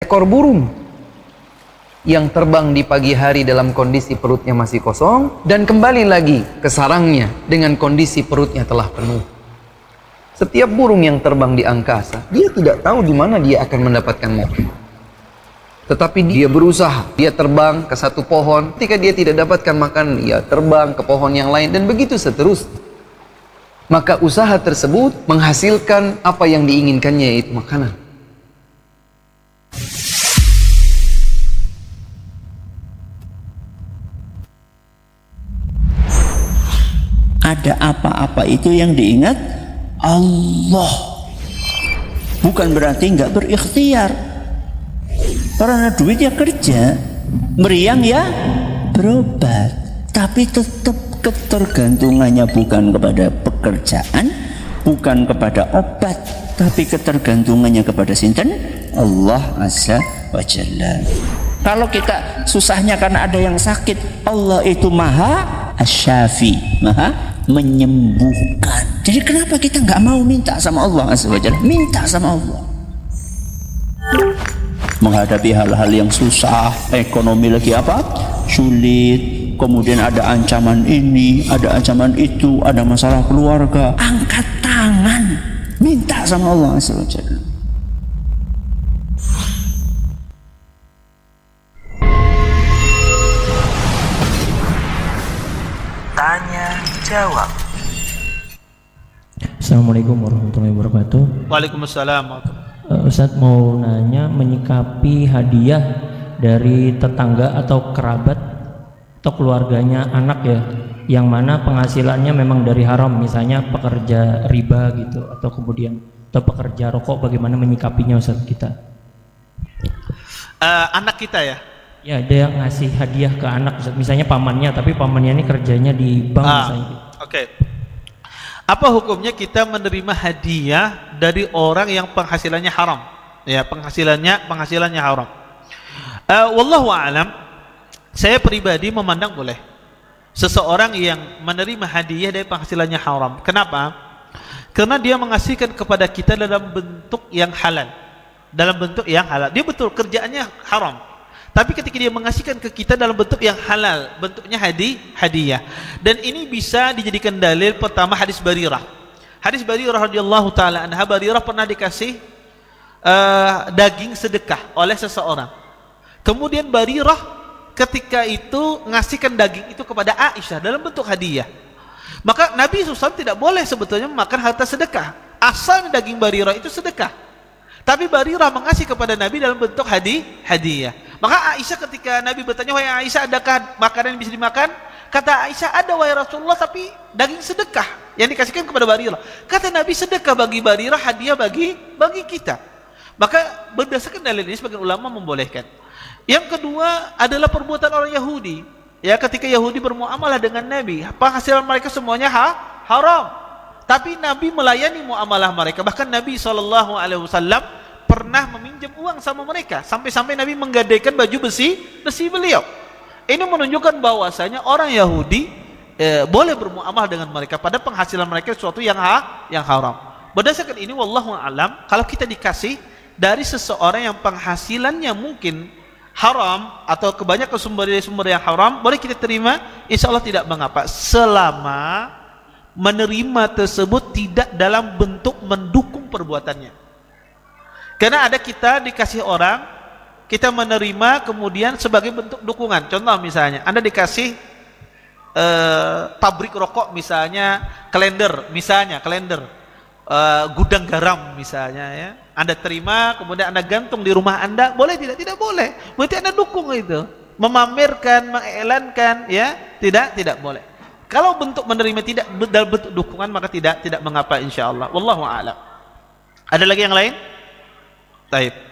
ekor burung yang terbang di pagi hari dalam kondisi perutnya masih kosong dan kembali lagi ke sarangnya dengan kondisi perutnya telah penuh. Setiap burung yang terbang di angkasa, dia tidak tahu di mana dia akan mendapatkan makan. Tetapi dia berusaha, dia terbang ke satu pohon, ketika dia tidak dapatkan makan, dia terbang ke pohon yang lain dan begitu seterusnya. Maka usaha tersebut menghasilkan apa yang diinginkannya, yaitu makanan. Ada apa-apa itu yang diingat Allah. Bukan berarti nggak berikhtiar. Karena duit ya kerja, meriang ya berobat. Tapi tetap ketergantungannya bukan kepada pekerjaan, bukan kepada obat, tapi ketergantungannya kepada sinten? Allah Azza wa Jalla. Kalau kita susahnya karena ada yang sakit, Allah itu Maha Asy-Syafi, Maha menyembuhkan. Jadi kenapa kita nggak mau minta sama Allah Azza wa Jalla? Minta sama Allah. Menghadapi hal-hal yang susah, ekonomi lagi apa? Sulit. Kemudian ada ancaman ini, ada ancaman itu, ada masalah keluarga. Angkat tangan, minta sama Allah Azza wa Jalla. Tanya jawab. Assalamualaikum warahmatullahi wabarakatuh. Waalaikumsalam. Ustadz mau nanya, menyikapi hadiah dari tetangga atau kerabat atau keluarganya anak ya, yang mana penghasilannya memang dari haram, misalnya pekerja riba gitu, atau kemudian atau pekerja rokok, bagaimana menyikapinya Ustadz kita? Anak kita ya? Ya, dia ngasih hadiah ke anak, misalnya pamannya, tapi pamannya ini kerjanya di bank misalnya. Oke. Apa hukumnya kita menerima hadiah dari orang yang penghasilannya haram? Ya, penghasilannya haram. Wallahu a'lam. Saya pribadi memandang boleh seseorang yang menerima hadiah dari penghasilannya haram. Kenapa? Karena dia mengasihkan kepada kita dalam bentuk yang halal. Dalam bentuk yang halal. Dia betul kerjaannya haram, tapi ketika dia mengasihkan ke kita dalam bentuk yang halal, bentuknya hadiah. Dan ini bisa dijadikan dalil. Pertama, hadis Barirah. Hadis Barirah radhiyallahu taala anha, Barirah pernah dikasih daging sedekah oleh seseorang. Kemudian Barirah ketika itu ngasihkan daging itu kepada Aisyah dalam bentuk hadiah. Maka Nabi SAW tidak boleh sebetulnya memakan harta sedekah. Asalnya daging Barirah itu sedekah, tapi Barirah mengasih kepada Nabi dalam bentuk hadiah. Maka Aisyah ketika Nabi bertanya, "Wahai Aisyah, adakah makanan yang bisa dimakan?" Kata Aisyah, "Ada wahai Rasulullah, tapi daging sedekah yang dikasihkan kepada Barirah." Kata Nabi, sedekah bagi Barirah, hadiah bagi kita. Maka berdasarkan dalil ini sebagian ulama membolehkan. Yang kedua adalah perbuatan orang Yahudi. Ya, ketika Yahudi bermuamalah dengan Nabi, penghasilan mereka semuanya haram. Tapi Nabi melayani muamalah mereka. Bahkan Nabi SAW pernah meminjam uang sama mereka, sampai-sampai Nabi menggadaikan baju besi beliau. Ini menunjukkan bahwasanya orang Yahudi boleh bermuamalah dengan mereka pada penghasilan mereka sesuatu yang haram. Berdasarkan ini, wallahu a'lam, kalau kita dikasih dari seseorang yang penghasilannya mungkin haram atau kebanyakan sumber yang haram, boleh kita terima, insya Allah tidak mengapa, selama menerima tersebut tidak dalam bentuk mendukung perbuatannya. Karena ada kita dikasih orang, kita menerima kemudian sebagai bentuk dukungan. Contoh misalnya, Anda dikasih pabrik rokok misalnya, kalender, gudang garam misalnya ya. Anda terima, kemudian Anda gantung di rumah Anda, boleh tidak? Tidak boleh. Berarti Anda dukung itu. Memamerkan, mengiklankan, ya, tidak boleh. Kalau bentuk menerima tidak dalam bentuk dukungan, maka tidak mengapa insyaallah. Wallahu a'lam. Ada lagi yang lain? Baik.